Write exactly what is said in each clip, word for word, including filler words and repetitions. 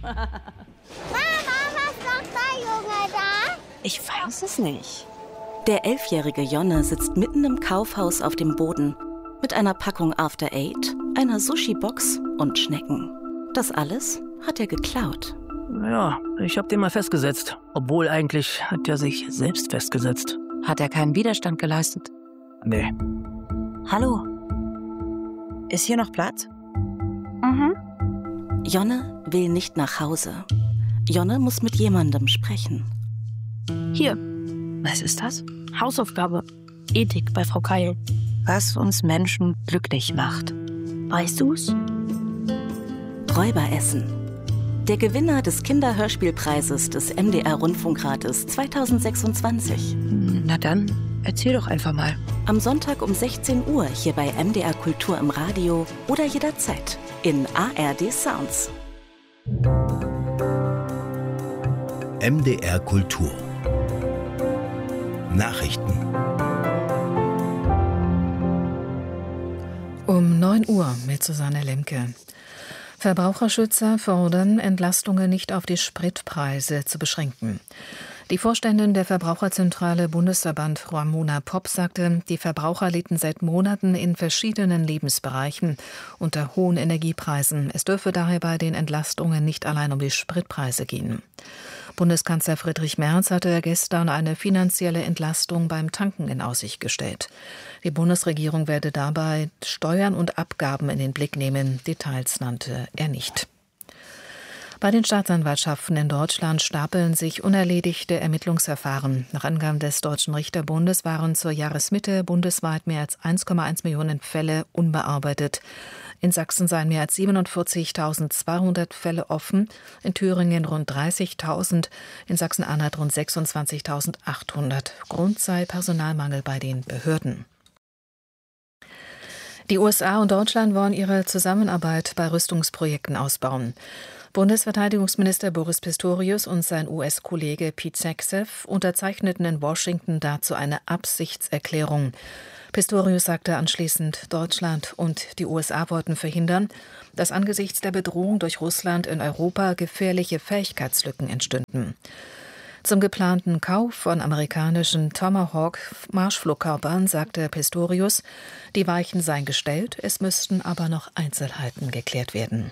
Mama, was macht der Junge da? Ich weiß es nicht. Der elfjährige Jonne sitzt mitten im Kaufhaus auf dem Boden mit einer Packung After Eight, einer Sushi-Box und Schnecken. Das alles hat er geklaut. Ja, ich hab den mal festgesetzt. Obwohl eigentlich hat er sich selbst festgesetzt. Hat er keinen Widerstand geleistet? Nee. Hallo? Ist hier noch Platz? Mhm. Jonne will nicht nach Hause. Jonne muss mit jemandem sprechen. Hier, Was ist das? Hausaufgabe. Ethik bei Frau Keil. Was uns Menschen glücklich macht. Weißt du's? Räuberessen. Der Gewinner des Kinderhörspielpreises des M D R-Rundfunkrates zweitausendsechsundzwanzig. Na dann, erzähl doch einfach mal. Am Sonntag um sechzehn Uhr hier bei M D R Kultur im Radio oder jederzeit in A R D Sounds. M D R Kultur Nachrichten. Um neun Uhr mit Susanne Lemke. Verbraucherschützer fordern, Entlastungen nicht auf die Spritpreise zu beschränken. Die Vorständin der Verbraucherzentrale Bundesverband Ramona Popp sagte, die Verbraucher litten seit Monaten in verschiedenen Lebensbereichen unter hohen Energiepreisen. Es dürfe daher bei den Entlastungen nicht allein um die Spritpreise gehen. Bundeskanzler Friedrich Merz hatte gestern eine finanzielle Entlastung beim Tanken in Aussicht gestellt. Die Bundesregierung werde dabei Steuern und Abgaben in den Blick nehmen. Details nannte er nicht. Bei den Staatsanwaltschaften in Deutschland stapeln sich unerledigte Ermittlungsverfahren. Nach Angaben des Deutschen Richterbundes waren zur Jahresmitte bundesweit mehr als eins Komma eins Millionen Fälle unbearbeitet. In Sachsen seien mehr als siebenundvierzigtausendzweihundert Fälle offen, in Thüringen rund dreißigtausend, in Sachsen-Anhalt rund sechsundzwanzigtausendachthundert. Grund sei Personalmangel bei den Behörden. Die U S A und Deutschland wollen ihre Zusammenarbeit bei Rüstungsprojekten ausbauen. Bundesverteidigungsminister Boris Pistorius und sein U S-Kollege Pete Hegseth unterzeichneten in Washington dazu eine Absichtserklärung. Pistorius sagte anschließend, Deutschland und die U S A wollten verhindern, dass angesichts der Bedrohung durch Russland in Europa gefährliche Fähigkeitslücken entstünden. Zum geplanten Kauf von amerikanischen Tomahawk-Marschflugkörpern sagte Pistorius, die Weichen seien gestellt, es müssten aber noch Einzelheiten geklärt werden.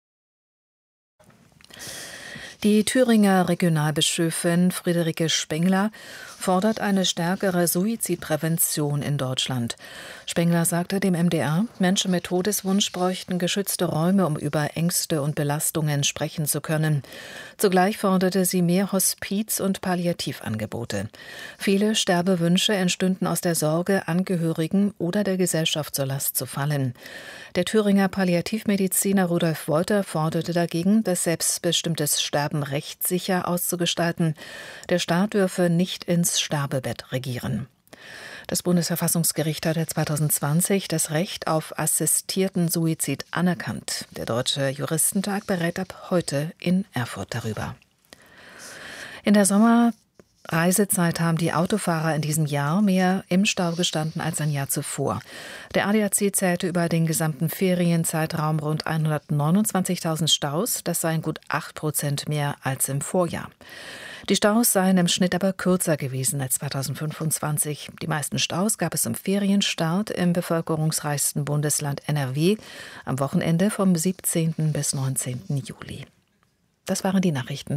Die Thüringer Regionalbischöfin Friederike Spengler fordert eine stärkere Suizidprävention in Deutschland. Spengler sagte dem M D R, Menschen mit Todeswunsch bräuchten geschützte Räume, um über Ängste und Belastungen sprechen zu können. Zugleich forderte sie mehr Hospiz- und Palliativangebote. Viele Sterbewünsche entstünden aus der Sorge, Angehörigen oder der Gesellschaft zur Last zu fallen. Der Thüringer Palliativmediziner Rudolf Wolter forderte dagegen, das selbstbestimmtes Sterben rechtssicher auszugestalten. Der Staat dürfe nicht ins Sterbebett regieren. Das Bundesverfassungsgericht hatte zweitausendzwanzig das Recht auf assistierten Suizid anerkannt. Der Deutsche Juristentag berät ab heute in Erfurt darüber. In der Sommerreisezeit haben die Autofahrer in diesem Jahr mehr im Stau gestanden als ein Jahr zuvor. Der A D A C zählte über den gesamten Ferienzeitraum rund hundertneunundzwanzigtausend Staus. Das seien gut acht Prozent mehr als im Vorjahr. Die Staus seien im Schnitt aber kürzer gewesen als zweitausendfünfundzwanzig. Die meisten Staus gab es im Ferienstart im bevölkerungsreichsten Bundesland N R W am Wochenende vom siebzehnten bis neunzehnten Juli. Das waren die Nachrichten.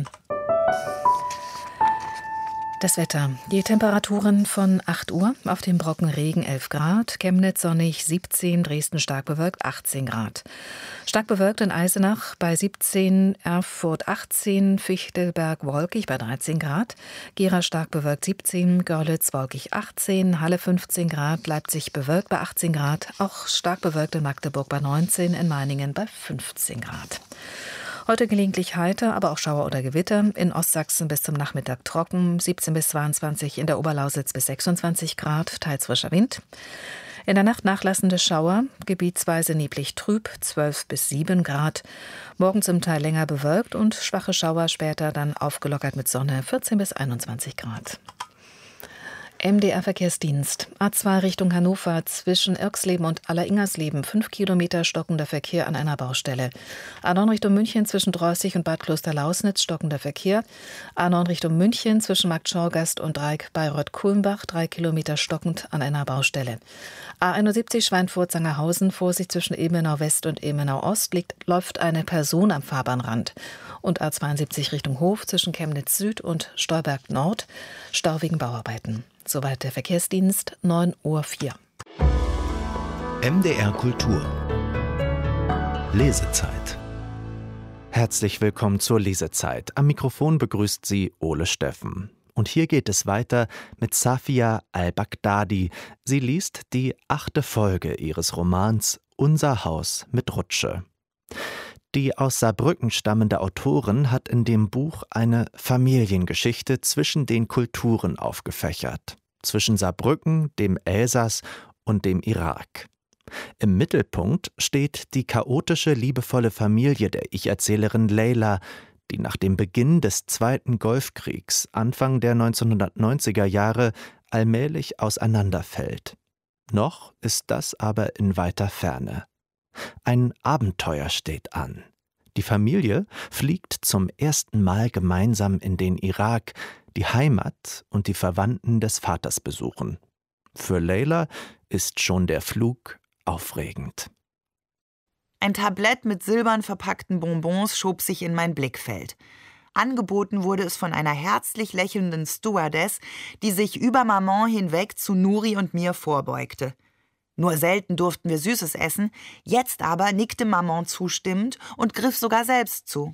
Das Wetter. Die Temperaturen von acht Uhr, auf dem Brocken Regen elf Grad, Chemnitz sonnig siebzehn, Dresden stark bewölkt achtzehn Grad. Stark bewölkt in Eisenach bei siebzehn, Erfurt achtzehn, Fichtelberg wolkig bei dreizehn Grad, Gera stark bewölkt siebzehn, Görlitz wolkig achtzehn, Halle fünfzehn Grad, Leipzig bewölkt bei achtzehn Grad, auch stark bewölkt in Magdeburg bei neunzehn, in Meiningen bei fünfzehn Grad. Heute gelegentlich heiter, aber auch Schauer oder Gewitter. In Ostsachsen bis zum Nachmittag trocken, siebzehn bis zweiundzwanzig, in der Oberlausitz bis sechsundzwanzig Grad, teils frischer Wind. In der Nacht nachlassende Schauer, gebietsweise neblig trüb, zwölf bis sieben Grad. Morgen zum Teil länger bewölkt und schwache Schauer, später dann aufgelockert mit Sonne, vierzehn bis einundzwanzig Grad. M D R-Verkehrsdienst. A zwei Richtung Hannover zwischen Irxleben und Aller-Ingersleben. Fünf Kilometer stockender Verkehr an einer Baustelle. A neun Richtung München zwischen Drossig und Bad Klosterlausnitz stockender Verkehr. A neun Richtung München zwischen Marktschorgast und Dreieck Bayreuth-Kulmbach. Drei Kilometer stockend an einer Baustelle. A einundsiebzig Schweinfurt-Sangerhausen. Vorsicht zwischen Ebenau West und Ebenau Ost liegt, läuft eine Person am Fahrbahnrand. Und A zweiundsiebzig Richtung Hof zwischen Chemnitz Süd und Stolberg Nord. Stau wegen Bauarbeiten. Soweit der Verkehrsdienst, neun Uhr vier. M D R Kultur. Lesezeit. Herzlich willkommen zur Lesezeit. Am Mikrofon begrüßt Sie Ole Steffen. Und hier geht es weiter mit Safia al-Baghdadi. Sie liest die achte Folge ihres Romans Unser Haus mit Rutsche. Die aus Saarbrücken stammende Autorin hat in dem Buch eine Familiengeschichte zwischen den Kulturen aufgefächert. Zwischen Saarbrücken, dem Elsass und dem Irak. Im Mittelpunkt steht die chaotische, liebevolle Familie der Ich-Erzählerin Leila, die nach dem Beginn des Zweiten Golfkriegs Anfang der neunzehnhundertneunziger Jahre allmählich auseinanderfällt. Noch ist das aber in weiter Ferne. Ein Abenteuer steht an. Die Familie fliegt zum ersten Mal gemeinsam in den Irak, die Heimat und die Verwandten des Vaters besuchen. Für Leila ist schon der Flug aufregend. Ein Tablett mit silbern verpackten Bonbons schob sich in mein Blickfeld. Angeboten wurde es von einer herzlich lächelnden Stewardess, die sich über Maman hinweg zu Nuri und mir vorbeugte. Nur selten durften wir Süßes essen, jetzt aber nickte Maman zustimmend und griff sogar selbst zu.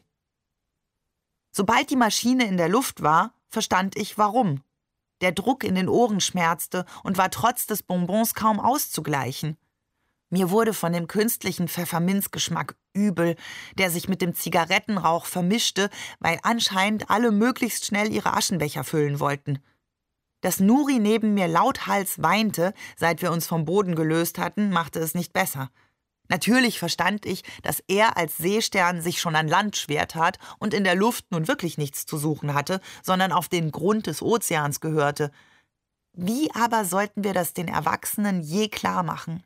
Sobald die Maschine in der Luft war, verstand ich, warum. Der Druck in den Ohren schmerzte und war trotz des Bonbons kaum auszugleichen. Mir wurde von dem künstlichen Pfefferminzgeschmack übel, der sich mit dem Zigarettenrauch vermischte, weil anscheinend alle möglichst schnell ihre Aschenbecher füllen wollten. Dass Nuri neben mir lauthals weinte, seit wir uns vom Boden gelöst hatten, machte es nicht besser. Natürlich verstand ich, dass er als Seestern sich schon an Land schwer tat und in der Luft nun wirklich nichts zu suchen hatte, sondern auf den Grund des Ozeans gehörte. Wie aber sollten wir das den Erwachsenen je klar machen?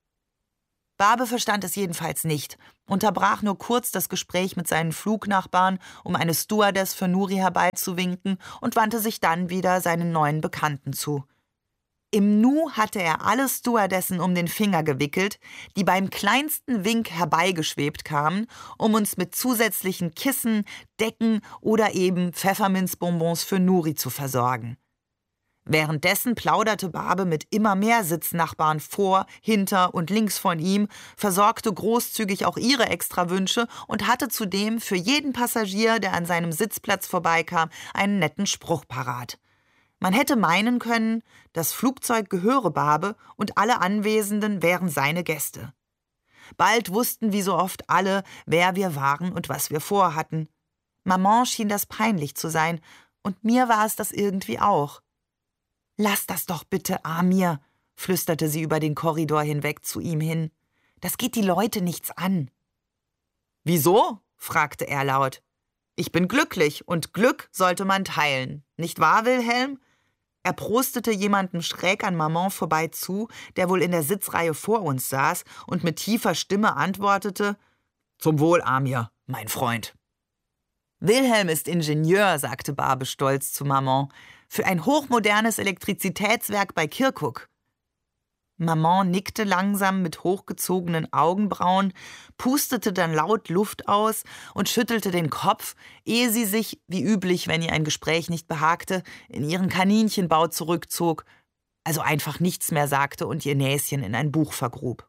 Barbe verstand es jedenfalls nicht, unterbrach nur kurz das Gespräch mit seinen Flugnachbarn, um eine Stewardess für Nuri herbeizuwinken und wandte sich dann wieder seinen neuen Bekannten zu. Im Nu hatte er alle Stewardessen um den Finger gewickelt, die beim kleinsten Wink herbeigeschwebt kamen, um uns mit zusätzlichen Kissen, Decken oder eben Pfefferminzbonbons für Nuri zu versorgen. Währenddessen plauderte Barbe mit immer mehr Sitznachbarn vor, hinter und links von ihm, versorgte großzügig auch ihre Extrawünsche und hatte zudem für jeden Passagier, der an seinem Sitzplatz vorbeikam, einen netten Spruch parat. Man hätte meinen können, das Flugzeug gehöre Barbe und alle Anwesenden wären seine Gäste. Bald wussten wie so oft alle, wer wir waren und was wir vorhatten. Maman schien das peinlich zu sein, und mir war es das irgendwie auch. »Lass das doch bitte, Amir«, flüsterte sie über den Korridor hinweg zu ihm hin. »Das geht die Leute nichts an.« »Wieso?« fragte er laut. »Ich bin glücklich, und Glück sollte man teilen. Nicht wahr, Wilhelm?« Er prostete jemandem schräg an Maman vorbei zu, der wohl in der Sitzreihe vor uns saß, und mit tiefer Stimme antwortete: »Zum Wohl, Amir, mein Freund.« »Wilhelm ist Ingenieur«, sagte Barbe stolz zu Maman, »für ein hochmodernes Elektrizitätswerk bei Kirkuk.« Maman nickte langsam mit hochgezogenen Augenbrauen, pustete dann laut Luft aus und schüttelte den Kopf, ehe sie sich, wie üblich, wenn ihr ein Gespräch nicht behagte, in ihren Kaninchenbau zurückzog, also einfach nichts mehr sagte und ihr Näschen in ein Buch vergrub.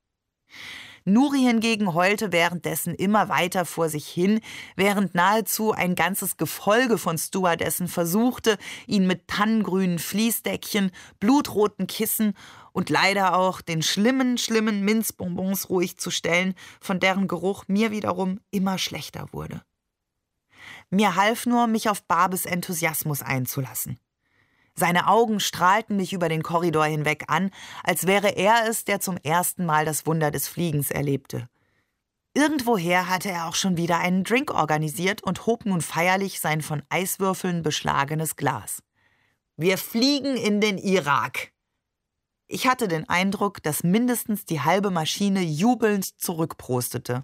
Nuri hingegen heulte währenddessen immer weiter vor sich hin, während nahezu ein ganzes Gefolge von Stewardessen versuchte, ihn mit tannengrünen Fließdeckchen, blutroten Kissen und leider auch den schlimmen, schlimmen Minzbonbons ruhig zu stellen, von deren Geruch mir wiederum immer schlechter wurde. Mir half nur, mich auf Barbes Enthusiasmus einzulassen. Seine Augen strahlten mich über den Korridor hinweg an, als wäre er es, der zum ersten Mal das Wunder des Fliegens erlebte. Irgendwoher hatte er auch schon wieder einen Drink organisiert und hob nun feierlich sein von Eiswürfeln beschlagenes Glas. Wir fliegen in den Irak. Ich hatte den Eindruck, dass mindestens die halbe Maschine jubelnd zurückprostete.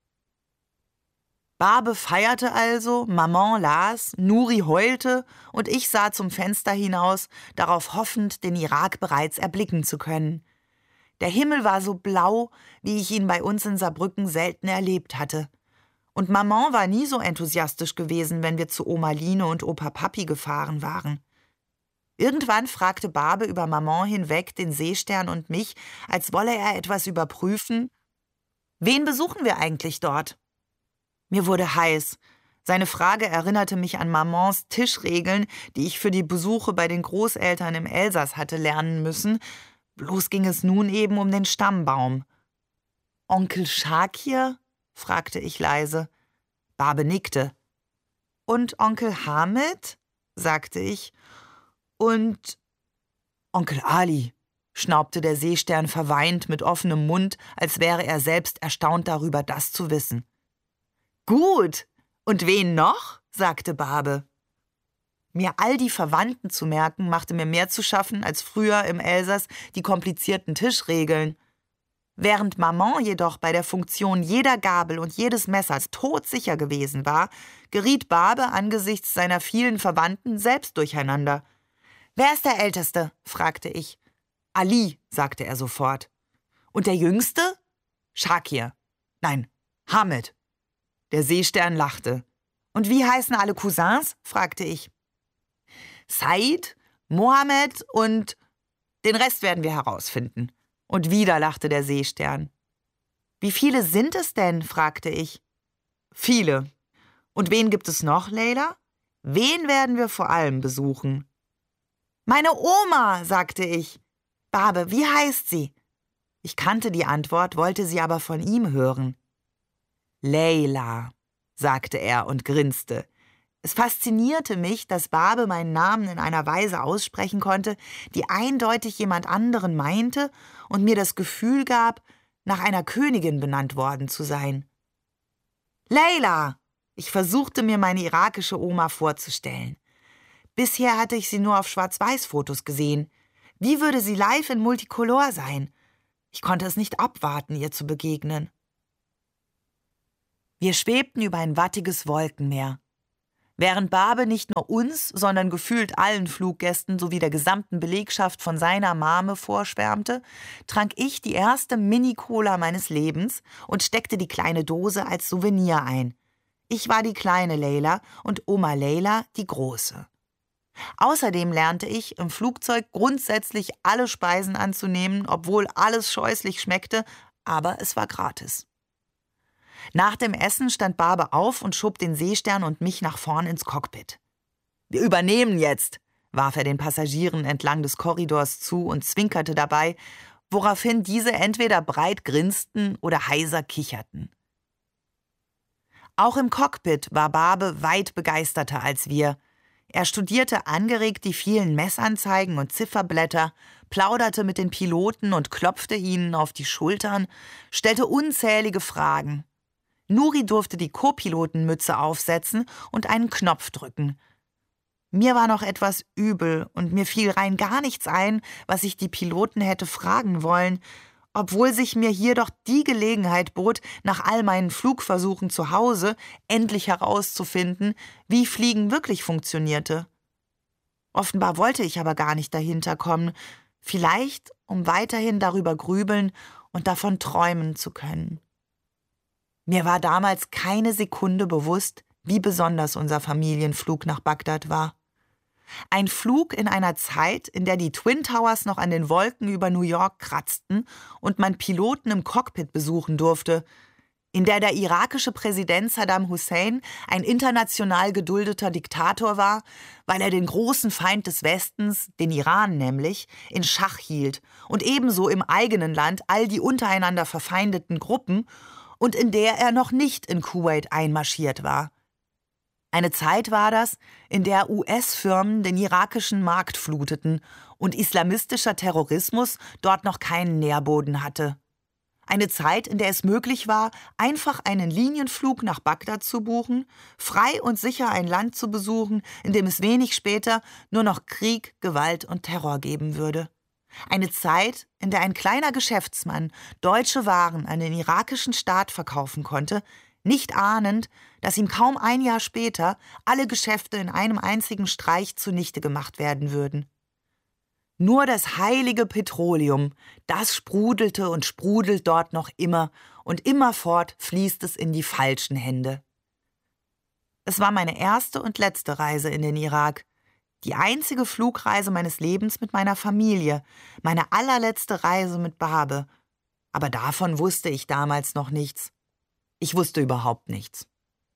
Barbe feierte also, Maman las, Nuri heulte und ich sah zum Fenster hinaus, darauf hoffend, den Irak bereits erblicken zu können. Der Himmel war so blau, wie ich ihn bei uns in Saarbrücken selten erlebt hatte. Und Maman war nie so enthusiastisch gewesen, wenn wir zu Oma Line und Opa Papi gefahren waren. Irgendwann fragte Barbe über Maman hinweg den Seestern und mich, als wolle er etwas überprüfen. »Wen besuchen wir eigentlich dort?« Mir wurde heiß. Seine Frage erinnerte mich an Mamans Tischregeln, die ich für die Besuche bei den Großeltern im Elsass hatte lernen müssen. Bloß ging es nun eben um den Stammbaum. »Onkel Schakir?« fragte ich leise. Barbe nickte. »Und Onkel Hamid?« sagte ich. »Und Onkel Ali«, schnaubte der Seestern verweint mit offenem Mund, als wäre er selbst erstaunt darüber, das zu wissen. »Gut. Und wen noch?« sagte Barbe. Mir all die Verwandten zu merken, machte mir mehr zu schaffen als früher im Elsass die komplizierten Tischregeln. Während Maman jedoch bei der Funktion jeder Gabel und jedes Messers todsicher gewesen war, geriet Barbe angesichts seiner vielen Verwandten selbst durcheinander. »Wer ist der Älteste?« fragte ich. »Ali«, sagte er sofort. »Und der Jüngste?« »Schakir. Nein, Hamid.« Der Seestern lachte. »Und wie heißen alle Cousins?« fragte ich. »Said, Mohammed und den Rest werden wir herausfinden.« Und wieder lachte der Seestern. »Wie viele sind es denn?« fragte ich. »Viele. Und wen gibt es noch, Leila? Wen werden wir vor allem besuchen?« »Meine Oma«, sagte ich. »Barbe, wie heißt sie?« Ich kannte die Antwort, wollte sie aber von ihm hören. »Leila«, sagte er und grinste. Es faszinierte mich, dass Barbe meinen Namen in einer Weise aussprechen konnte, die eindeutig jemand anderen meinte und mir das Gefühl gab, nach einer Königin benannt worden zu sein. »Leila«, ich versuchte mir meine irakische Oma vorzustellen. Bisher hatte ich sie nur auf Schwarz-Weiß-Fotos gesehen. Wie würde sie live in Multicolor sein? Ich konnte es nicht abwarten, ihr zu begegnen. Wir schwebten über ein wattiges Wolkenmeer. Während Barbe nicht nur uns, sondern gefühlt allen Fluggästen sowie der gesamten Belegschaft von seiner Mame vorschwärmte, trank ich die erste Mini-Cola meines Lebens und steckte die kleine Dose als Souvenir ein. Ich war die kleine Leila und Oma Leila die große. Außerdem lernte ich, im Flugzeug grundsätzlich alle Speisen anzunehmen, obwohl alles scheußlich schmeckte, aber es war gratis. Nach dem Essen stand Barbe auf und schob den Seestern und mich nach vorn ins Cockpit. »Wir übernehmen jetzt«, warf er den Passagieren entlang des Korridors zu und zwinkerte dabei, woraufhin diese entweder breit grinsten oder heiser kicherten. Auch im Cockpit war Barbe weit begeisterter als wir. Er studierte angeregt die vielen Messanzeigen und Zifferblätter, plauderte mit den Piloten und klopfte ihnen auf die Schultern, stellte unzählige Fragen. Nuri durfte die Co-Pilotenmütze aufsetzen und einen Knopf drücken. Mir war noch etwas übel und mir fiel rein gar nichts ein, was ich die Piloten hätte fragen wollen, obwohl sich mir hier doch die Gelegenheit bot, nach all meinen Flugversuchen zu Hause endlich herauszufinden, wie Fliegen wirklich funktionierte. Offenbar wollte ich aber gar nicht dahinter kommen, vielleicht um weiterhin darüber grübeln und davon träumen zu können. Mir war damals keine Sekunde bewusst, wie besonders unser Familienflug nach Bagdad war. Ein Flug in einer Zeit, in der die Twin Towers noch an den Wolken über New York kratzten und man Piloten im Cockpit besuchen durfte, in der der irakische Präsident Saddam Hussein ein international geduldeter Diktator war, weil er den großen Feind des Westens, den Iran nämlich, in Schach hielt und ebenso im eigenen Land all die untereinander verfeindeten Gruppen und in der er noch nicht in Kuwait einmarschiert war. Eine Zeit war das, in der U S-Firmen den irakischen Markt fluteten und islamistischer Terrorismus dort noch keinen Nährboden hatte. Eine Zeit, in der es möglich war, einfach einen Linienflug nach Bagdad zu buchen, frei und sicher ein Land zu besuchen, in dem es wenig später nur noch Krieg, Gewalt und Terror geben würde. Eine Zeit, in der ein kleiner Geschäftsmann deutsche Waren an den irakischen Staat verkaufen konnte, nicht ahnend, dass ihm kaum ein Jahr später alle Geschäfte in einem einzigen Streich zunichte gemacht werden würden. Nur das heilige Petroleum, das sprudelte und sprudelt dort noch immer, und immerfort fließt es in die falschen Hände. Es war meine erste und letzte Reise in den Irak, die einzige Flugreise meines Lebens mit meiner Familie, meine allerletzte Reise mit Babe. Aber davon wusste ich damals noch nichts. Ich wusste überhaupt nichts.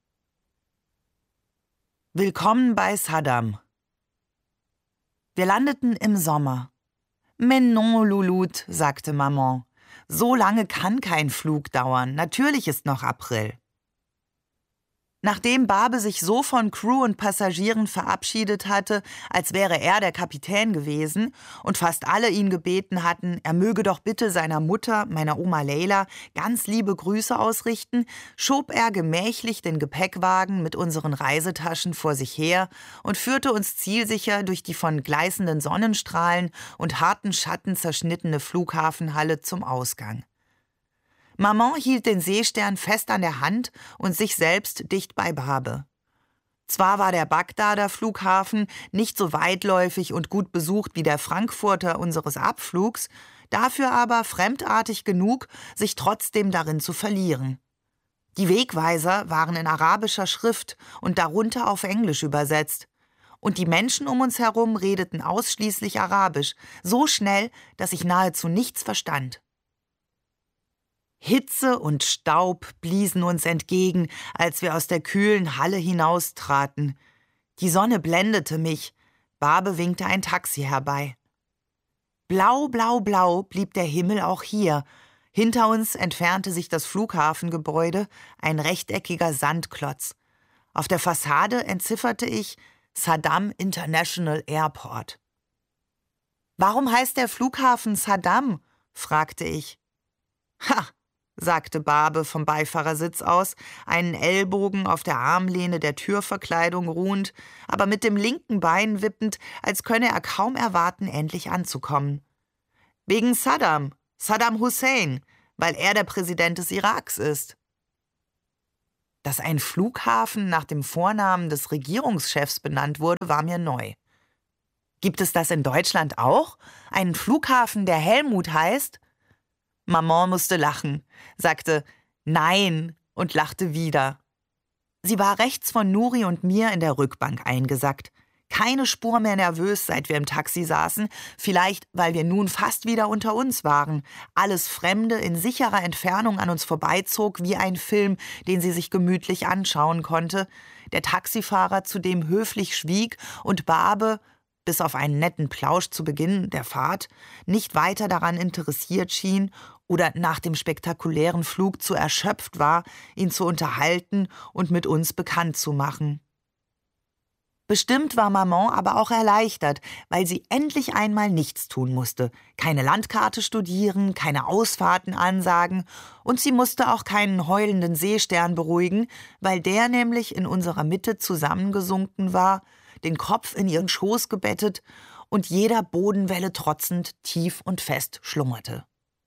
Willkommen bei Saddam. Wir landeten im Sommer. Mais non, Louloute, sagte Maman. So lange kann kein Flug dauern. Natürlich ist noch April. Nachdem Babe sich so von Crew und Passagieren verabschiedet hatte, als wäre er der Kapitän gewesen und fast alle ihn gebeten hatten, er möge doch bitte seiner Mutter, meiner Oma Leila, ganz liebe Grüße ausrichten, schob er gemächlich den Gepäckwagen mit unseren Reisetaschen vor sich her und führte uns zielsicher durch die von gleißenden Sonnenstrahlen und harten Schatten zerschnittene Flughafenhalle zum Ausgang. Maman hielt den Seestern fest an der Hand und sich selbst dicht bei Babe. Zwar war der Bagdader Flughafen nicht so weitläufig und gut besucht wie der Frankfurter unseres Abflugs, dafür aber fremdartig genug, sich trotzdem darin zu verlieren. Die Wegweiser waren in arabischer Schrift und darunter auf Englisch übersetzt. Und die Menschen um uns herum redeten ausschließlich Arabisch, so schnell, dass ich nahezu nichts verstand. Hitze und Staub bliesen uns entgegen, als wir aus der kühlen Halle hinaustraten. Die Sonne blendete mich. Babe winkte ein Taxi herbei. Blau, blau, blau blieb der Himmel auch hier. Hinter uns entfernte sich das Flughafengebäude, ein rechteckiger Sandklotz. Auf der Fassade entzifferte ich Saddam International Airport. »Warum heißt der Flughafen Saddam?« fragte ich. »Ha«, sagte Babe vom Beifahrersitz aus, einen Ellbogen auf der Armlehne der Türverkleidung ruhend, aber mit dem linken Bein wippend, als könne er kaum erwarten, endlich anzukommen. »Wegen Saddam, Saddam Hussein, weil er der Präsident des Iraks ist.« Dass ein Flughafen nach dem Vornamen des Regierungschefs benannt wurde, war mir neu. Gibt es das in Deutschland auch? Einen Flughafen, der Helmut heißt? Maman musste lachen, sagte »Nein« und lachte wieder. Sie war rechts von Nuri und mir in der Rückbank eingesackt. Keine Spur mehr nervös, seit wir im Taxi saßen, vielleicht, weil wir nun fast wieder unter uns waren. Alles Fremde in sicherer Entfernung an uns vorbeizog, wie ein Film, den sie sich gemütlich anschauen konnte. Der Taxifahrer zudem höflich schwieg und Babe, bis auf einen netten Plausch zu Beginn der Fahrt, nicht weiter daran interessiert schien oder nach dem spektakulären Flug zu erschöpft war, ihn zu unterhalten und mit uns bekannt zu machen. Bestimmt war Maman aber auch erleichtert, weil sie endlich einmal nichts tun musste, keine Landkarte studieren, keine Ausfahrten ansagen, und sie musste auch keinen heulenden Seestern beruhigen, weil der nämlich in unserer Mitte zusammengesunken war, den Kopf in ihren Schoß gebettet und jeder Bodenwelle trotzend tief und fest schlummerte.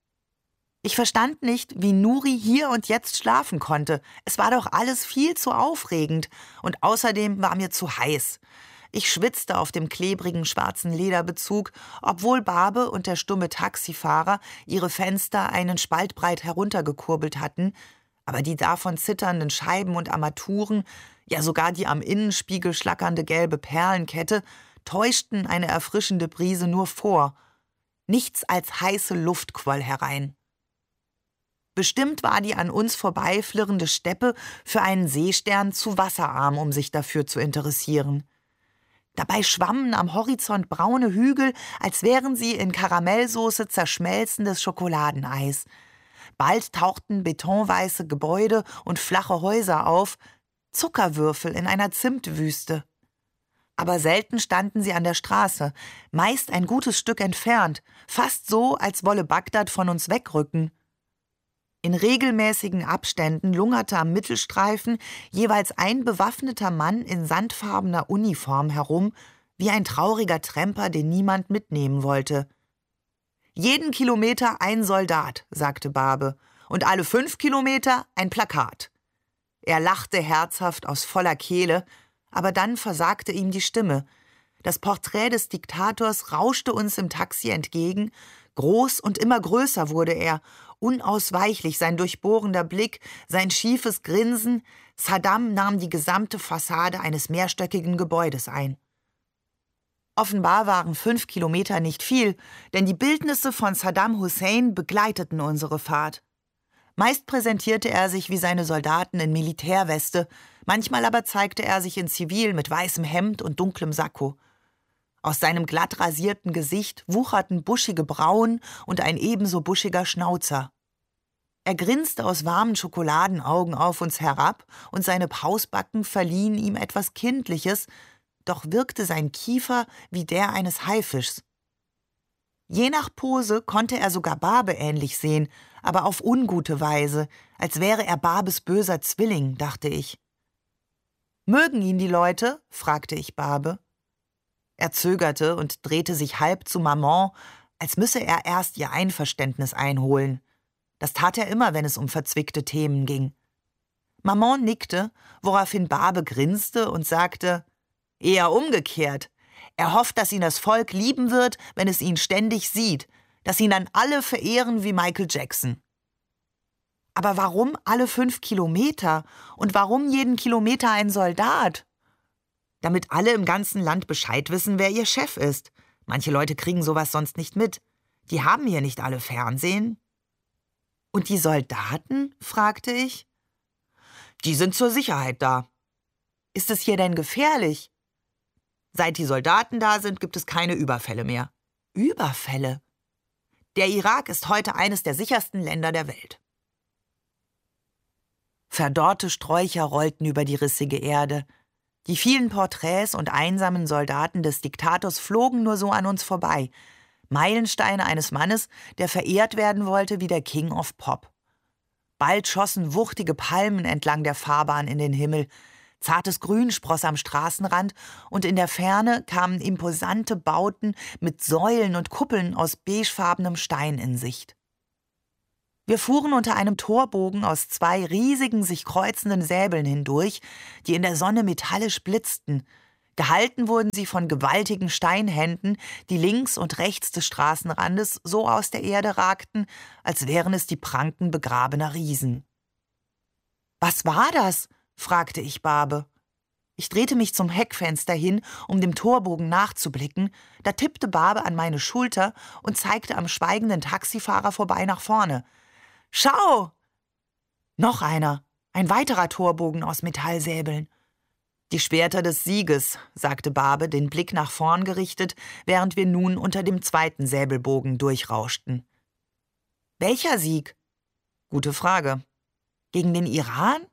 Ich verstand nicht, wie Nuri hier und jetzt schlafen konnte. Es war doch alles viel zu aufregend und außerdem war mir zu heiß. Ich schwitzte auf dem klebrigen schwarzen Lederbezug, obwohl Babe und der stumme Taxifahrer ihre Fenster einen Spalt breit heruntergekurbelt hatten, aber die davon zitternden Scheiben und Armaturen, ja sogar die am Innenspiegel schlackernde gelbe Perlenkette, täuschten eine erfrischende Brise nur vor. Nichts als heiße Luft quoll herein. Bestimmt war die an uns vorbeiflirrende Steppe für einen Seestern zu wasserarm, um sich dafür zu interessieren. Dabei schwammen am Horizont braune Hügel, als wären sie in Karamellsoße zerschmelzendes Schokoladeneis. Bald tauchten betonweiße Gebäude und flache Häuser auf, Zuckerwürfel in einer Zimtwüste. Aber selten standen sie an der Straße, meist ein gutes Stück entfernt, fast so, als wolle Bagdad von uns wegrücken. In regelmäßigen Abständen lungerte am Mittelstreifen jeweils ein bewaffneter Mann in sandfarbener Uniform herum, wie ein trauriger Tramper, den niemand mitnehmen wollte. »Jeden Kilometer ein Soldat«, sagte Barbe, »und alle fünf Kilometer ein Plakat.« Er lachte herzhaft aus voller Kehle, aber dann versagte ihm die Stimme. Das Porträt des Diktators rauschte uns im Taxi entgegen. Groß und immer größer wurde er, unausweichlich sein durchbohrender Blick, sein schiefes Grinsen. Saddam nahm die gesamte Fassade eines mehrstöckigen Gebäudes ein. Offenbar waren fünf Kilometer nicht viel, denn die Bildnisse von Saddam Hussein begleiteten unsere Fahrt. Meist präsentierte er sich wie seine Soldaten in Militärweste, manchmal aber zeigte er sich in Zivil mit weißem Hemd und dunklem Sakko. Aus seinem glatt rasierten Gesicht wucherten buschige Brauen und ein ebenso buschiger Schnauzer. Er grinste aus warmen Schokoladenaugen auf uns herab, und seine Pausbacken verliehen ihm etwas Kindliches, doch wirkte sein Kiefer wie der eines Haifischs. Je nach Pose konnte er sogar Barbe ähnlich sehen, aber auf ungute Weise, als wäre er Barbes böser Zwilling, dachte ich. »Mögen ihn die Leute?« fragte ich Barbe. Er zögerte und drehte sich halb zu Maman, als müsse er erst ihr Einverständnis einholen. Das tat er immer, wenn es um verzwickte Themen ging. Maman nickte, woraufhin Barbe grinste und sagte, »Eher umgekehrt. Er hofft, dass ihn das Volk lieben wird, wenn es ihn ständig sieht, dass ihn dann alle verehren wie Michael Jackson.« »Aber warum alle fünf Kilometer? Und warum jeden Kilometer ein Soldat?« »Damit alle im ganzen Land Bescheid wissen, wer ihr Chef ist. Manche Leute kriegen sowas sonst nicht mit. Die haben hier nicht alle Fernsehen.« »Und die Soldaten?« fragte ich. »Die sind zur Sicherheit da.« »Ist es hier denn gefährlich?« »Seit die Soldaten da sind, gibt es keine Überfälle mehr.« »Überfälle?« »Der Irak ist heute eines der sichersten Länder der Welt.« Verdorrte Sträucher rollten über die rissige Erde. Die vielen Porträts und einsamen Soldaten des Diktators flogen nur so an uns vorbei. Meilensteine eines Mannes, der verehrt werden wollte wie der King of Pop. Bald schossen wuchtige Palmen entlang der Fahrbahn in den Himmel. Zartes Grün spross am Straßenrand, und in der Ferne kamen imposante Bauten mit Säulen und Kuppeln aus beigefarbenem Stein in Sicht. Wir fuhren unter einem Torbogen aus zwei riesigen, sich kreuzenden Säbeln hindurch, die in der Sonne metallisch blitzten. Gehalten wurden sie von gewaltigen Steinhänden, die links und rechts des Straßenrandes so aus der Erde ragten, als wären es die Pranken begrabener Riesen. »Was war das?« fragte ich Barbe. Ich drehte mich zum Heckfenster hin, um dem Torbogen nachzublicken. Da tippte Barbe an meine Schulter und zeigte am schweigenden Taxifahrer vorbei nach vorne. »Schau!« Noch einer, ein weiterer Torbogen aus Metallsäbeln. »Die Schwerter des Sieges«, sagte Barbe, den Blick nach vorn gerichtet, während wir nun unter dem zweiten Säbelbogen durchrauschten. »Welcher Sieg?« »Gute Frage. Gegen den Iran?«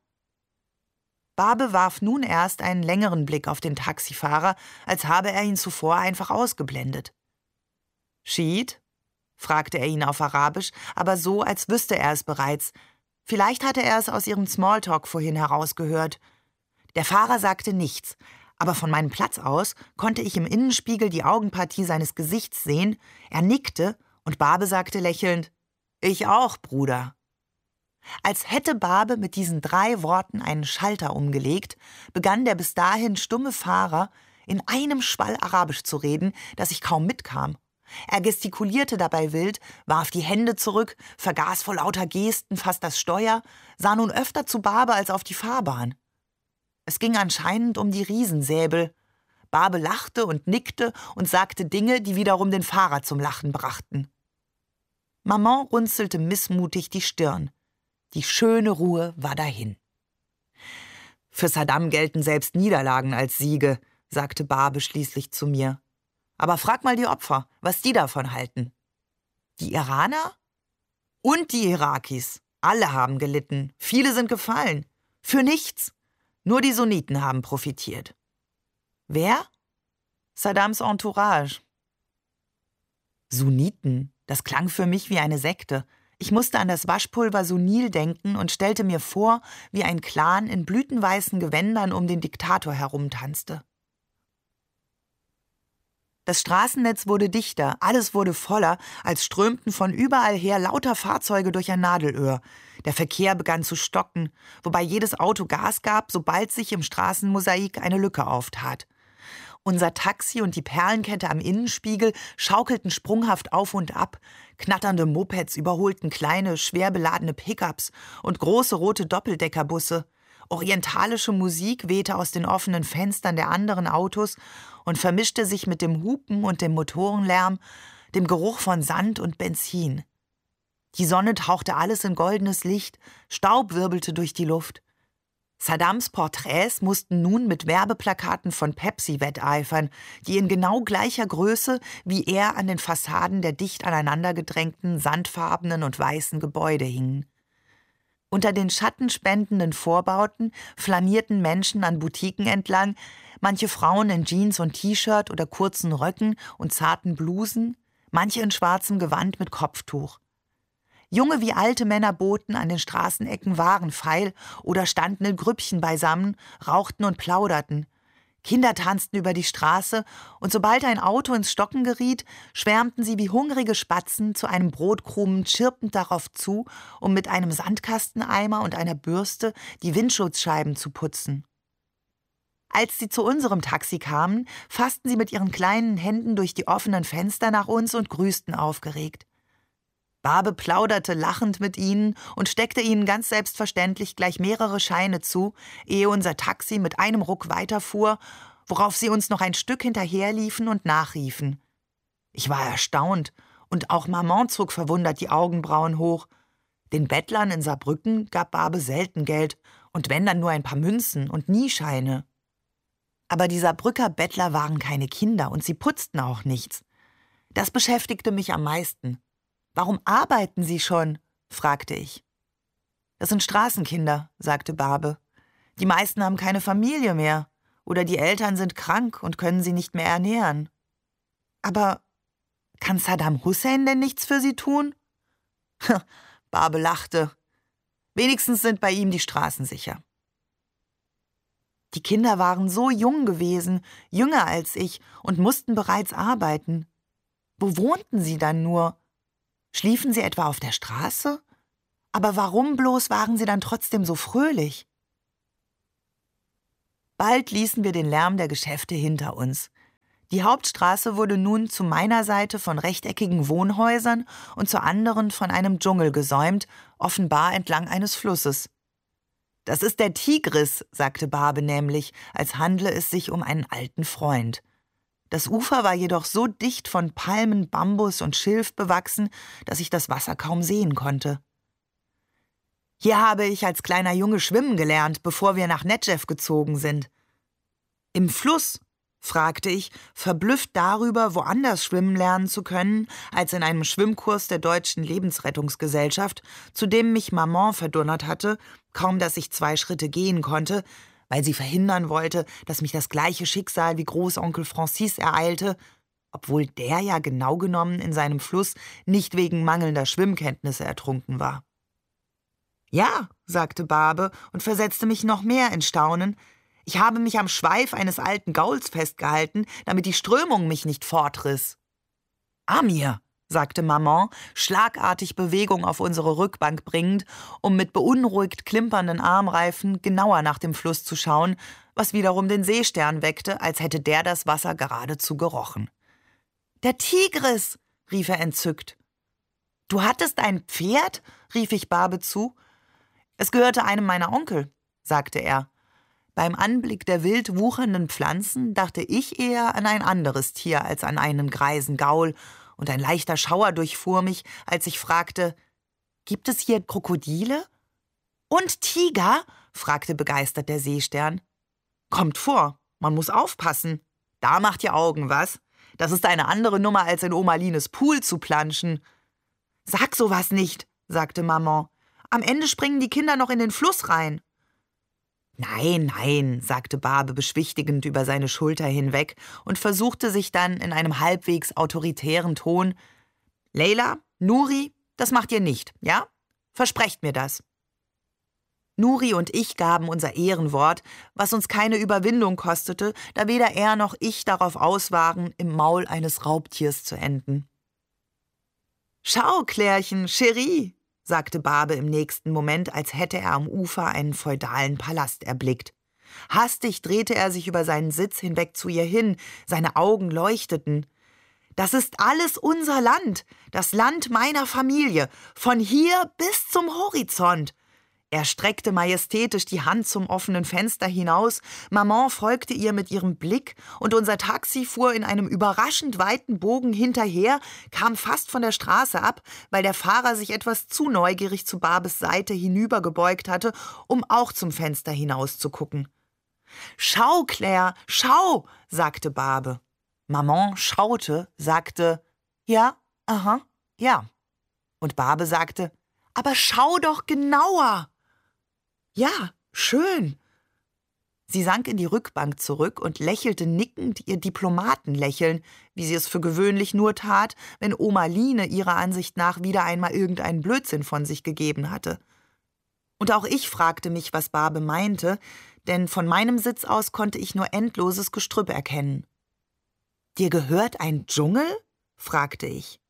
Barbe warf nun erst einen längeren Blick auf den Taxifahrer, als habe er ihn zuvor einfach ausgeblendet. »Schied?« fragte er ihn auf Arabisch, aber so, als wüsste er es bereits. Vielleicht hatte er es aus ihrem Smalltalk vorhin herausgehört. Der Fahrer sagte nichts, aber von meinem Platz aus konnte ich im Innenspiegel die Augenpartie seines Gesichts sehen. Er nickte, und Barbe sagte lächelnd, »Ich auch, Bruder.« Als hätte Barbe mit diesen drei Worten einen Schalter umgelegt, begann der bis dahin stumme Fahrer in einem Schwall Arabisch zu reden, dass ich kaum mitkam. Er gestikulierte dabei wild, warf die Hände zurück, vergaß vor lauter Gesten fast das Steuer, sah nun öfter zu Barbe als auf die Fahrbahn. Es ging anscheinend um die Riesensäbel. Barbe lachte und nickte und sagte Dinge, die wiederum den Fahrer zum Lachen brachten. Maman runzelte missmutig die Stirn. Die schöne Ruhe war dahin. »Für Saddam gelten selbst Niederlagen als Siege«, sagte Barbe schließlich zu mir. »Aber frag mal die Opfer, was die davon halten.« »Die Iraner?« »Und die Irakis. Alle haben gelitten. Viele sind gefallen. Für nichts. Nur die Sunniten haben profitiert.« »Wer?« »Saddams Entourage.« »Sunniten? Das klang für mich wie eine Sekte. Ich musste an das Waschpulver Sunil denken und stellte mir vor, wie ein Clan in blütenweißen Gewändern um den Diktator herumtanzte. Das Straßennetz wurde dichter, alles wurde voller, als strömten von überall her lauter Fahrzeuge durch ein Nadelöhr. Der Verkehr begann zu stocken, wobei jedes Auto Gas gab, sobald sich im Straßenmosaik eine Lücke auftat. Unser Taxi und die Perlenkette am Innenspiegel schaukelten sprunghaft auf und ab. Knatternde Mopeds überholten kleine, schwer beladene Pickups und große rote Doppeldeckerbusse. Orientalische Musik wehte aus den offenen Fenstern der anderen Autos und vermischte sich mit dem Hupen und dem Motorenlärm, dem Geruch von Sand und Benzin. Die Sonne tauchte alles in goldenes Licht, Staub wirbelte durch die Luft. Saddams Porträts mussten nun mit Werbeplakaten von Pepsi wetteifern, die in genau gleicher Größe wie er an den Fassaden der dicht aneinandergedrängten, sandfarbenen und weißen Gebäude hingen. Unter den schattenspendenden Vorbauten flanierten Menschen an Boutiquen entlang, manche Frauen in Jeans und T-Shirt oder kurzen Röcken und zarten Blusen, manche in schwarzem Gewand mit Kopftuch. Junge wie alte Männer boten an den Straßenecken Waren feil oder standen in Grüppchen beisammen, rauchten und plauderten. Kinder tanzten über die Straße, und sobald ein Auto ins Stocken geriet, schwärmten sie wie hungrige Spatzen zu einem Brotkrumen chirpend darauf zu, um mit einem Sandkasteneimer und einer Bürste die Windschutzscheiben zu putzen. Als sie zu unserem Taxi kamen, fassten sie mit ihren kleinen Händen durch die offenen Fenster nach uns und grüßten aufgeregt. Barbe plauderte lachend mit ihnen und steckte ihnen ganz selbstverständlich gleich mehrere Scheine zu, ehe unser Taxi mit einem Ruck weiterfuhr, worauf sie uns noch ein Stück hinterherliefen und nachriefen. Ich war erstaunt, und auch Maman zog verwundert die Augenbrauen hoch. Den Bettlern in Saarbrücken gab Barbe selten Geld, und wenn dann nur ein paar Münzen und nie Scheine. Aber die Saarbrücker Bettler waren keine Kinder, und sie putzten auch nichts. Das beschäftigte mich am meisten. »Warum arbeiten Sie schon?« fragte ich. »Das sind Straßenkinder«, sagte Barbe. »Die meisten haben keine Familie mehr, oder die Eltern sind krank und können sie nicht mehr ernähren.« »Aber kann Saddam Hussein denn nichts für sie tun?« Barbe lachte. »Wenigstens sind bei ihm die Straßen sicher.« Die Kinder waren so jung gewesen, jünger als ich, und mussten bereits arbeiten. Wo wohnten sie dann nur? Schliefen sie etwa auf der Straße? Aber warum bloß waren sie dann trotzdem so fröhlich? Bald ließen wir den Lärm der Geschäfte hinter uns. Die Hauptstraße wurde nun zu meiner Seite von rechteckigen Wohnhäusern und zur anderen von einem Dschungel gesäumt, offenbar entlang eines Flusses. »Das ist der Tigris«, sagte Barbe nämlich, als handle es sich um einen alten Freund. Das Ufer war jedoch so dicht von Palmen, Bambus und Schilf bewachsen, dass ich das Wasser kaum sehen konnte. »Hier habe ich als kleiner Junge schwimmen gelernt, bevor wir nach Nedjev gezogen sind.« »Im Fluss?« fragte ich, verblüfft darüber, woanders schwimmen lernen zu können, als in einem Schwimmkurs der Deutschen Lebensrettungsgesellschaft, zu dem mich Maman verdonnert hatte, kaum dass ich zwei Schritte gehen konnte, weil sie verhindern wollte, dass mich das gleiche Schicksal wie Großonkel Francis ereilte, obwohl der ja genau genommen in seinem Fluss nicht wegen mangelnder Schwimmkenntnisse ertrunken war. »Ja«, sagte Barbe und versetzte mich noch mehr in Staunen, »ich habe mich am Schweif eines alten Gauls festgehalten, damit die Strömung mich nicht fortriss.« »Amir«, sagte Maman, schlagartig Bewegung auf unsere Rückbank bringend, um mit beunruhigt klimpernden Armreifen genauer nach dem Fluss zu schauen, was wiederum den Seestern weckte, als hätte der das Wasser geradezu gerochen. »Der Tigris«, rief er entzückt. »Du hattest ein Pferd?« rief ich Barbe zu. »Es gehörte einem meiner Onkel«, sagte er. Beim Anblick der wild wuchernden Pflanzen dachte ich eher an ein anderes Tier als an einen greisen Gaul, und ein leichter Schauer durchfuhr mich, als ich fragte, »Gibt es hier Krokodile?« »Und Tiger?« fragte begeistert der Seestern. »Kommt vor, man muss aufpassen. Da macht ihr Augen, was? Das ist eine andere Nummer, als in Oma Lines Pool zu planschen.« »Sag sowas nicht«, sagte Maman. »Am Ende springen die Kinder noch in den Fluss rein.« »Nein, nein«, sagte Barbe beschwichtigend über seine Schulter hinweg und versuchte sich dann in einem halbwegs autoritären Ton, »Leila, Nuri, das macht ihr nicht, ja? Versprecht mir das. Nuri und ich gaben unser Ehrenwort, was uns keine Überwindung kostete, da weder er noch ich darauf aus waren, im Maul eines Raubtiers zu enden. »Schau, Klärchen, Chérie«, sagte Barbe im nächsten Moment, als hätte er am Ufer einen feudalen Palast erblickt. Hastig drehte er sich über seinen Sitz hinweg zu ihr hin, seine Augen leuchteten. »Das ist alles unser Land, das Land meiner Familie, von hier bis zum Horizont.« Er streckte majestätisch die Hand zum offenen Fenster hinaus, Maman folgte ihr mit ihrem Blick und unser Taxi fuhr in einem überraschend weiten Bogen hinterher, kam fast von der Straße ab, weil der Fahrer sich etwas zu neugierig zu Barbes Seite hinübergebeugt hatte, um auch zum Fenster hinaus zu gucken. »Schau, Claire, schau«, sagte Barbe. Maman schaute, sagte, »Ja, aha, ja.« Und Barbe sagte, »Aber schau doch genauer!« »Ja, schön.« Sie sank in die Rückbank zurück und lächelte nickend ihr Diplomatenlächeln, wie sie es für gewöhnlich nur tat, wenn Oma Line ihrer Ansicht nach wieder einmal irgendeinen Blödsinn von sich gegeben hatte. Und auch ich fragte mich, was Barbe meinte, denn von meinem Sitz aus konnte ich nur endloses Gestrüpp erkennen. »Dir gehört ein Dschungel?« fragte ich.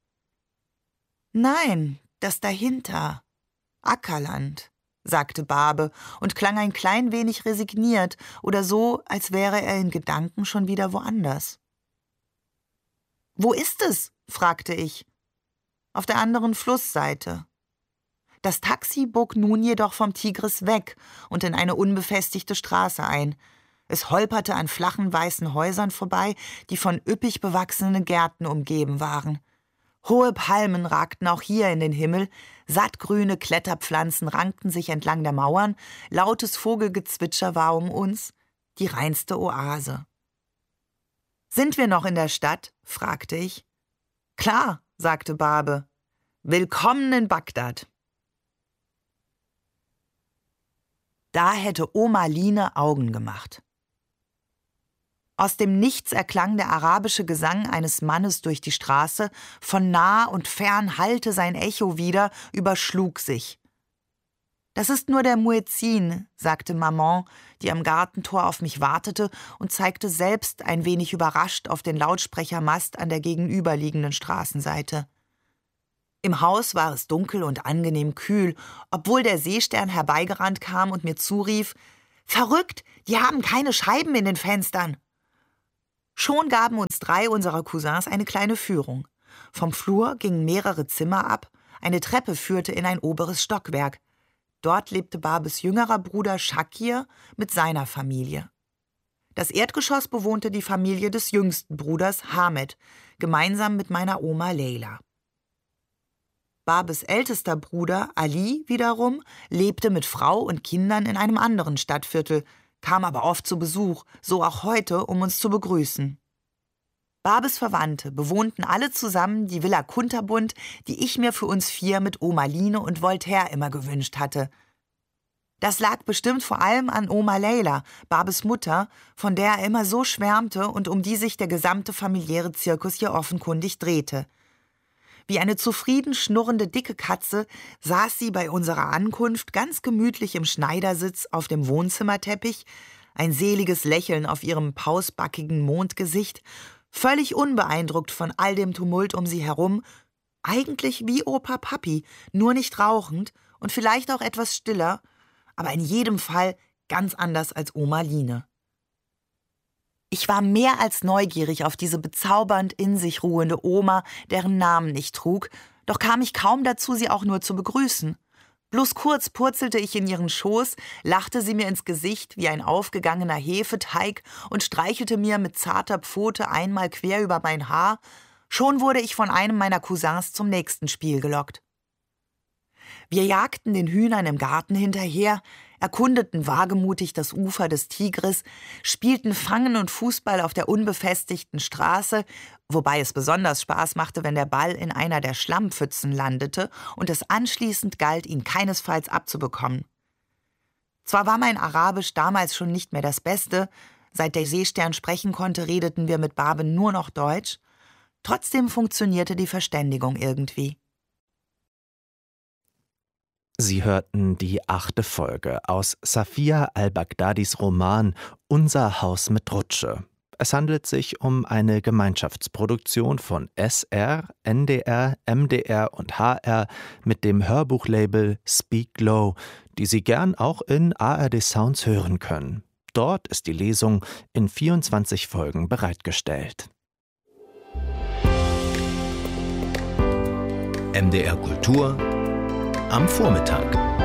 »Nein, das dahinter. Ackerland«, sagte Barbe und klang ein klein wenig resigniert oder so, als wäre er in Gedanken schon wieder woanders. »Wo ist es?« fragte ich. »Auf der anderen Flussseite.« Das Taxi bog nun jedoch vom Tigris weg und in eine unbefestigte Straße ein. Es holperte an flachen weißen Häusern vorbei, die von üppig bewachsenen Gärten umgeben waren. Hohe Palmen ragten auch hier in den Himmel, sattgrüne Kletterpflanzen rankten sich entlang der Mauern, lautes Vogelgezwitscher war um uns, die reinste Oase. »Sind wir noch in der Stadt?« fragte ich. »Klar«, sagte Barbe. »Willkommen in Bagdad.« Da hätte Oma Line Augen gemacht. Aus dem Nichts erklang der arabische Gesang eines Mannes durch die Straße, von nah und fern hallte sein Echo wieder, überschlug sich. »Das ist nur der Muezzin«, sagte Maman, die am Gartentor auf mich wartete und zeigte selbst ein wenig überrascht auf den Lautsprechermast an der gegenüberliegenden Straßenseite. Im Haus war es dunkel und angenehm kühl, obwohl der Seestern herbeigerannt kam und mir zurief, »Verrückt, die haben keine Scheiben in den Fenstern!« Schon gaben uns drei unserer Cousins eine kleine Führung. Vom Flur gingen mehrere Zimmer ab, eine Treppe führte in ein oberes Stockwerk. Dort lebte Barbes jüngerer Bruder Shakir mit seiner Familie. Das Erdgeschoss bewohnte die Familie des jüngsten Bruders Hamed, gemeinsam mit meiner Oma Leila. Barbes ältester Bruder Ali wiederum lebte mit Frau und Kindern in einem anderen Stadtviertel, kam aber oft zu Besuch, so auch heute, um uns zu begrüßen. Barbes Verwandte bewohnten alle zusammen die Villa Kunterbund, die ich mir für uns vier mit Oma Line und Voltaire immer gewünscht hatte. Das lag bestimmt vor allem an Oma Leila, Barbes Mutter, von der er immer so schwärmte und um die sich der gesamte familiäre Zirkus hier offenkundig drehte. Wie eine zufrieden schnurrende dicke Katze saß sie bei unserer Ankunft ganz gemütlich im Schneidersitz auf dem Wohnzimmerteppich, ein seliges Lächeln auf ihrem pausbackigen Mondgesicht, völlig unbeeindruckt von all dem Tumult um sie herum, eigentlich wie Opa Papi, nur nicht rauchend und vielleicht auch etwas stiller, aber in jedem Fall ganz anders als Oma Line. Ich war mehr als neugierig auf diese bezaubernd in sich ruhende Oma, deren Namen ich trug, doch kam ich kaum dazu, sie auch nur zu begrüßen. Bloß kurz purzelte ich in ihren Schoß, lachte sie mir ins Gesicht wie ein aufgegangener Hefeteig und streichelte mir mit zarter Pfote einmal quer über mein Haar, schon wurde ich von einem meiner Cousins zum nächsten Spiel gelockt. Wir jagten den Hühnern im Garten hinterher, erkundeten wagemutig das Ufer des Tigris, spielten Fangen und Fußball auf der unbefestigten Straße, wobei es besonders Spaß machte, wenn der Ball in einer der Schlammpfützen landete und es anschließend galt, ihn keinesfalls abzubekommen. Zwar war mein Arabisch damals schon nicht mehr das Beste, seit der Seestern sprechen konnte, redeten wir mit Barbe nur noch Deutsch, trotzdem funktionierte die Verständigung irgendwie. Sie hörten die achte Folge aus Safia al-Baghdadis Roman Unser Haus mit Rutsche. Es handelt sich um eine Gemeinschaftsproduktion von S R, N D R, M D R und H R mit dem Hörbuchlabel Speak Low, die Sie gern auch in A R D Sounds hören können. Dort ist die Lesung in vierundzwanzig Folgen bereitgestellt. M D R Kultur am Vormittag.